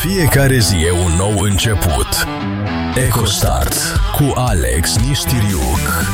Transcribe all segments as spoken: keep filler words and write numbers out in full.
Fiecare zi e un nou început. EcoStart cu Alex Nistiriuc.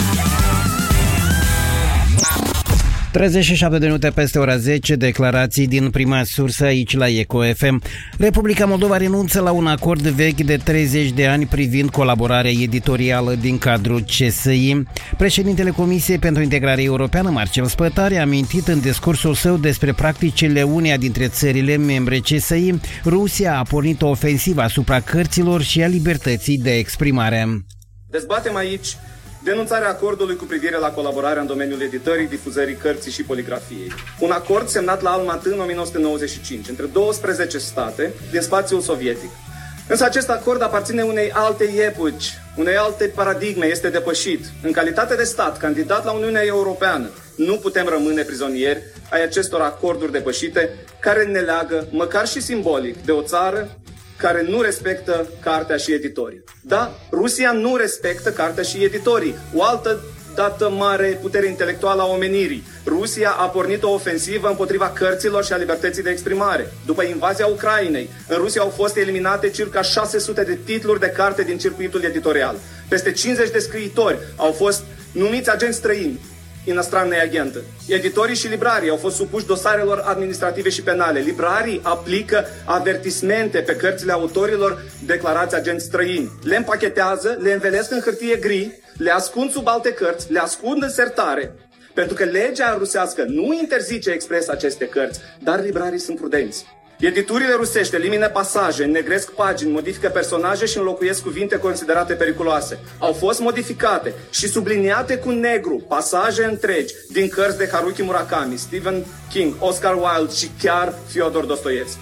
treizeci și șapte de minute peste ora zece, declarații din prima sursă aici la Eco F M. Republica Moldova renunță la un acord vechi de treizeci de ani privind colaborarea editorială din cadrul C S I. Președintele Comisiei pentru Integrare Europeană, Marcel Spătari, a amintit în discursul său despre practicile uneia dintre țările membre C S I. Rusia a pornit o ofensivă asupra cărților și a libertății de exprimare. Dezbatem aici denunțarea acordului cu privire la colaborarea în domeniul editării, difuzării cărții și poligrafiei. Un acord semnat la Almaty în o mie nouă sute nouăzeci și cinci între douăsprezece state din spațiul sovietic. Însă acest acord aparține unei alte epoci, unei alte paradigme, este depășit. În calitate de stat, candidat la Uniunea Europeană, nu putem rămâne prizonieri ai acestor acorduri depășite care ne leagă, măcar și simbolic, de o țară care nu respectă cartea și editorii. Da, Rusia nu respectă cartea și editorii. O altă dată mare putere intelectuală a omenirii. Rusia a pornit o ofensivă împotriva cărților și a libertății de exprimare. După invazia Ucrainei, în Rusia au fost eliminate circa șase sute de titluri de carte din circuitul editorial. Peste cincizeci de scriitori au fost numiți agenți străini, inăstranei agentă. Editorii și librarii au fost supuși dosarelor administrative și penale. Librarii aplică avertismente pe cărțile autorilor declarați agenți străini. Le împachetează, le învelesc în hârtie gri, le ascund sub alte cărți, le ascund în sertare. Pentru că legea rusească nu interzice expres aceste cărți, dar librarii sunt prudenți. Editurile rusești elimină pasaje, înnegresc pagini, modifică personaje și înlocuiesc cuvinte considerate periculoase. Au fost modificate și subliniate cu negru pasaje întregi din cărți de Haruki Murakami, Stephen King, Oscar Wilde și chiar Fyodor Dostoevski.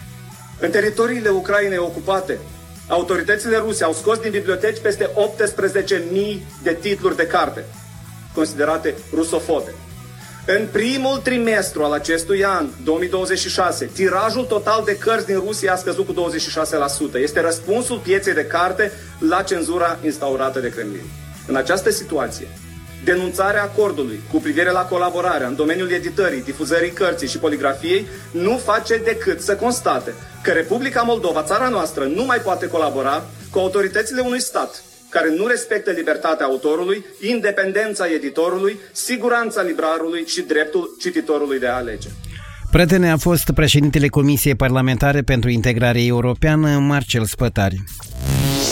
În teritoriile Ucrainei ocupate, autoritățile ruse au scos din biblioteci peste optsprezece mii de titluri de carte, considerate rusofobe. În primul trimestru al acestui an, două mii douăzeci și șase, tirajul total de cărți din Rusia a scăzut cu douăzeci și șase la sută. Este răspunsul pieței de carte la cenzura instaurată de Kremlin. În această situație, denunțarea acordului cu privire la colaborarea în domeniul editării, difuzării cărții și poligrafiei nu face decât să constate că Republica Moldova, țara noastră, nu mai poate colabora cu autoritățile unui stat care nu respectă libertatea autorului, independența editorului, siguranța librarului și dreptul cititorului de a alege. Prietene a fost președintele Comisiei Parlamentare pentru Integrare Europeană, Marcel Spătari.